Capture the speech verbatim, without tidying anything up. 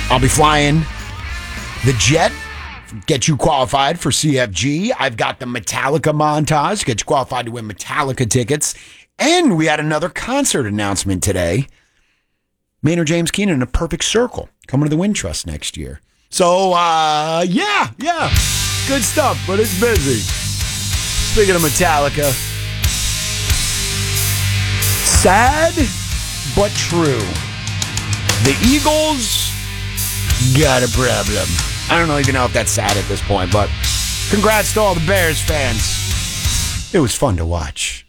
I'll be flying the jet, get you qualified for C F G. I've got the Metallica montage, get you qualified to win Metallica tickets. And we had another concert announcement today. Maynard James Keenan and A Perfect Circle coming to the Wintrust next year. So, uh, yeah, yeah, good stuff, but it's busy. Speaking of Metallica, sad but true. The Eagles got a problem. I don't even know if that's sad at this point, but congrats to all the Bears fans. It was fun to watch.